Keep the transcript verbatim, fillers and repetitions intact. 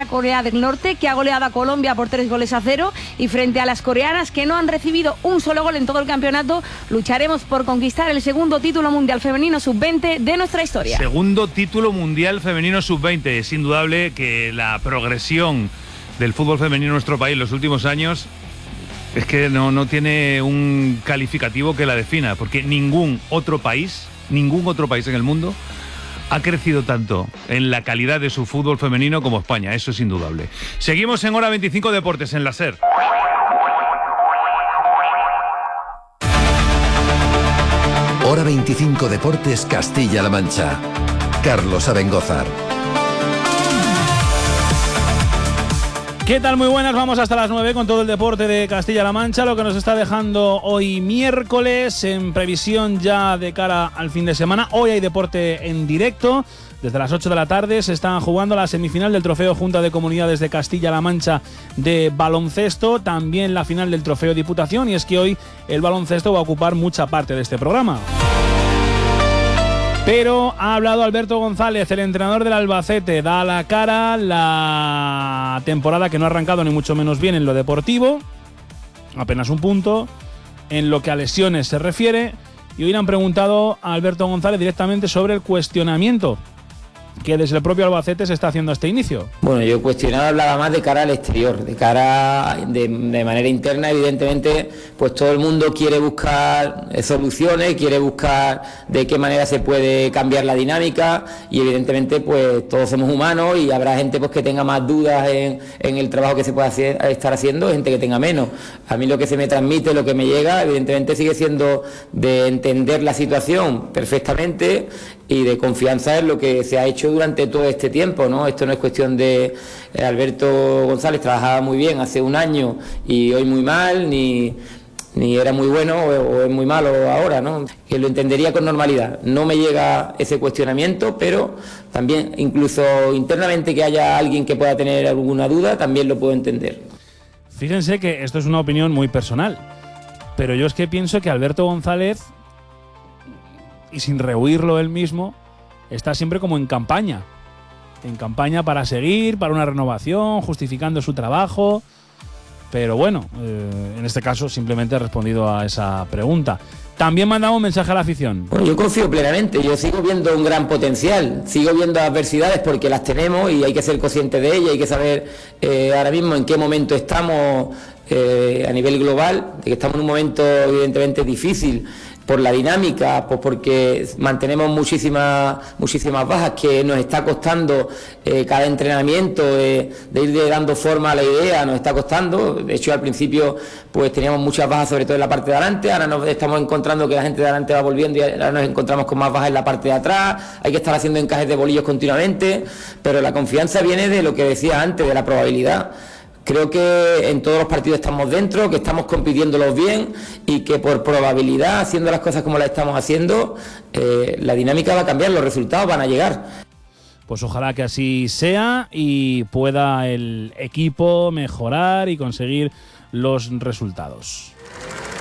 Corea del Norte, que ha goleado a Colombia por tres goles a cero, y frente a las coreanas, que no han recibido un solo gol en todo el campeonato, lucharemos por conquistar el segundo título mundial femenino sub veinte de nuestra historia. Segundo título mundial femenino sub veinte. Es indudable que la progresión del fútbol femenino en nuestro país en los últimos años es que no, no tiene un calificativo que la defina, porque ningún otro país, ningún otro país en el mundo ha crecido tanto en la calidad de su fútbol femenino como España. Eso es indudable. Seguimos en Hora veinticinco Deportes en la SER. Hora veinticinco Deportes Castilla-La Mancha. Carlos Abengózar. ¿Qué tal? Muy buenas, vamos hasta las nueve con todo el deporte de Castilla-La Mancha, lo que nos está dejando hoy miércoles en previsión ya de cara al fin de semana. Hoy hay deporte en directo. Desde las ocho de la tarde se están jugando la semifinal del Trofeo Junta de Comunidades de Castilla-La Mancha de baloncesto, también la final del Trofeo Diputación, y es que hoy el baloncesto va a ocupar mucha parte de este programa. Pero ha hablado Alberto González, el entrenador del Albacete, da a la cara la temporada que no ha arrancado ni mucho menos bien en lo deportivo, apenas un punto, en lo que a lesiones se refiere, y hoy le han preguntado a Alberto González directamente sobre el cuestionamiento que desde el propio Albacete se está haciendo a este inicio. Bueno, yo cuestionaba, hablaba más de cara al exterior, de cara de, de manera interna. Evidentemente, pues todo el mundo quiere buscar soluciones, quiere buscar de qué manera se puede cambiar la dinámica, y evidentemente pues todos somos humanos y habrá gente pues que tenga más dudas en, en el trabajo que se puede hacer, estar haciendo, gente que tenga menos. A mí lo que se me transmite, lo que me llega, evidentemente sigue siendo de entender la situación perfectamente y de confianza en lo que se ha hecho durante todo este tiempo, ¿no? Esto no es cuestión de eh, Alberto González trabajaba muy bien hace un año y hoy muy mal, ni, ni era muy bueno o, o es muy malo ahora, ¿no? Que lo entendería con normalidad. No me llega ese cuestionamiento, pero también incluso internamente que haya alguien que pueda tener alguna duda, también lo puedo entender. Fíjense que esto es una opinión muy personal, pero yo es que pienso que Alberto González, y sin rehuirlo él mismo, está siempre como en campaña. En campaña para seguir, para una renovación, justificando su trabajo. Pero bueno, eh, en este caso simplemente he respondido a esa pregunta. También mandaba un mensaje a la afición. Bueno, yo confío plenamente, yo sigo viendo un gran potencial, sigo viendo adversidades porque las tenemos y hay que ser conscientes de ellas, hay que saber eh, ahora mismo en qué momento estamos eh, a nivel global, de que estamos en un momento evidentemente difícil por la dinámica, pues porque mantenemos muchísimas muchísimas bajas, que nos está costando eh, cada entrenamiento de, de ir de dando forma a la idea, nos está costando. De hecho, al principio pues teníamos muchas bajas, sobre todo en la parte de adelante, ahora nos estamos encontrando que la gente de adelante va volviendo y ahora nos encontramos con más bajas en la parte de atrás, hay que estar haciendo encajes de bolillos continuamente, pero la confianza viene de lo que decía antes, de la probabilidad. Creo que en todos los partidos estamos dentro, que estamos compitiéndolos bien y que por probabilidad, haciendo las cosas como las estamos haciendo, eh, la dinámica va a cambiar, los resultados van a llegar. Pues ojalá que así sea y pueda el equipo mejorar y conseguir los resultados.